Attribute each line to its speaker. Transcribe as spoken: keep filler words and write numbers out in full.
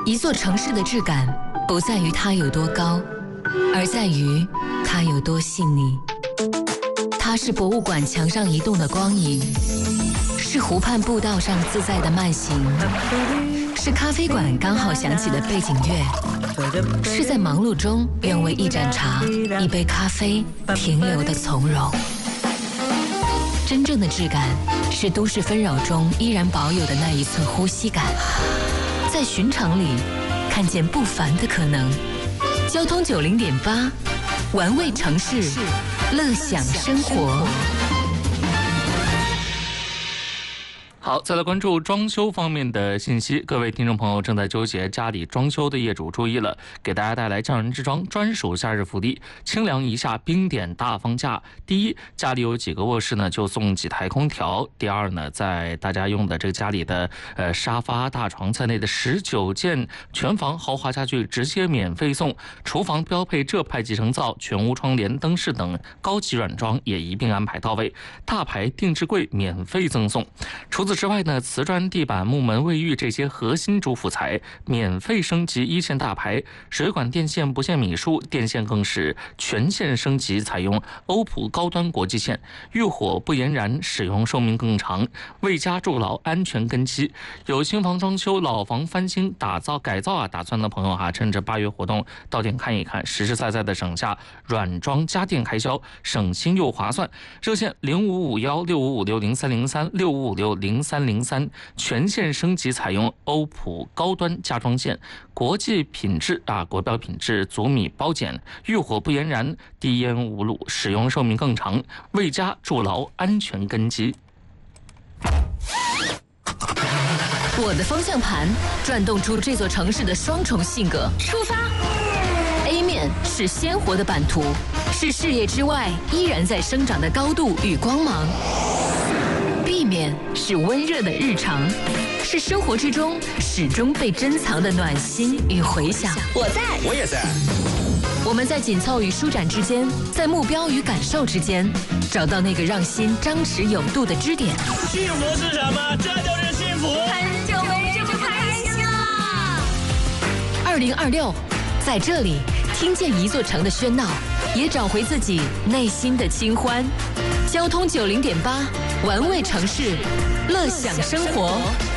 Speaker 1: 一座城市的质感不在于它有多高，而在于它有多细腻。它是博物馆墙上移动的光影，是湖畔步道上自在的慢行，是咖啡馆刚好响起的背景乐，是在忙碌中愿为一盏茶、一杯咖啡停留的从容。真正的质感是都市纷扰中依然保有的那一寸呼吸感，在寻常里看见不凡的可能。交通九零点八，玩味城市，乐享生活。
Speaker 2: 好，再来关注装修方面的信息。各位听众朋友正在纠结家里装修的业主注意了，给大家带来匠人之装专属夏日福利，清凉一夏冰点大方价。第一，家里有几个卧室呢，就送几台空调。第二呢，在大家用的这个家里的呃沙发、大床在内的十九件全房豪华家具直接免费送，厨房标配浙派集成灶、全屋窗帘、灯饰等高级软装也一并安排到位，大牌定制柜免费赠送。除此之外呢，瓷砖、地板、木门、卫浴这些核心主辅材免费升级一线大牌，水管电线不限米数，电线更是全线升级，采用欧普高端国际线，遇火不延燃，使用寿命更长，为家筑牢安全根基。有新房装修、老房翻新、打造改造啊打算的朋友啊，趁着八月活动到店看一看，实实在在的省下软装家电开销，省心又划算。热线零五五幺六五五六零三零三六五五六零三零三，全线升级采用欧普高端家装线，国际品质啊，国标品质，足米包剪，遇火不延燃，低烟无路，使用寿命更长，为家筑牢安全根基。
Speaker 1: 我的方向盘转动出这座城市的双重性格。出发 A 面是鲜活的版图，是视野之外依然在生长的高度与光芒。B 面是温热的日常，是生活之中始终被珍藏的暖心与回响。我在，
Speaker 3: 我也在。
Speaker 1: 我们在紧凑与舒展之间，在目标与感受之间，找到那个让心张弛有度的支点。
Speaker 3: 幸福是什么？这就是幸福。
Speaker 1: 很久没这么开心了。二零二六，在这里听见一座城的喧闹，也找回自己内心的清欢。交通九零点八，玩味城市，乐享生活。